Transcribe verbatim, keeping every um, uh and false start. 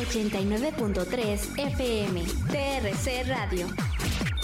ochenta y nueve punto tres F M, T R C Radio.